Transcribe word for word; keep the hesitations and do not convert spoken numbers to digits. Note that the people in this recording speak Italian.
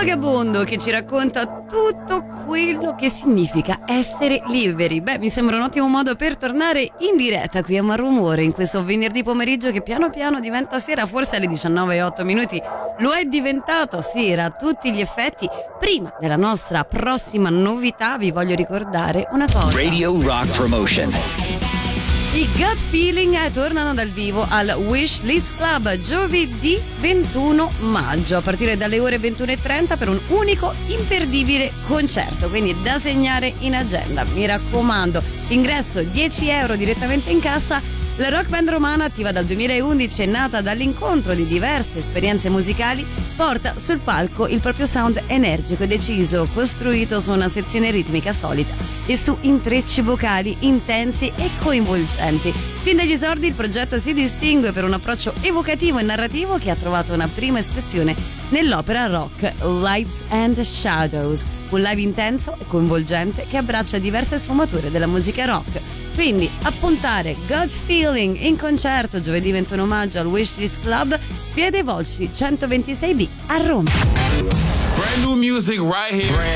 Vagabondo che ci racconta tutto quello che significa essere liberi. Beh, mi sembra un ottimo modo per tornare in diretta qui a Malrumore in questo venerdì pomeriggio che piano piano diventa sera, forse alle diciannove e otto minuti lo è diventato sera a tutti gli effetti. Prima della nostra prossima novità vi voglio ricordare una cosa. Radio Rock Promotion. I Gut Feeling tornano dal vivo al Wish List Club giovedì ventuno maggio a partire dalle ore ventuno e trenta per un unico imperdibile concerto, quindi da segnare in agenda, mi raccomando. Ingresso dieci euro direttamente in cassa. La rock band romana, attiva dal duemilaundici e nata dall'incontro di diverse esperienze musicali, porta sul palco il proprio sound energico e deciso, costruito su una sezione ritmica solida e su intrecci vocali intensi e coinvolgenti. Fin dagli esordi il progetto si distingue per un approccio evocativo e narrativo che ha trovato una prima espressione nell'opera rock Lights and Shadows, un live intenso e coinvolgente che abbraccia diverse sfumature della musica rock. Quindi appuntare Gut Feeling in concerto giovedì ventuno maggio al Wishlist Club, via dei Volsci centoventisei B a Roma. Brand new music right here.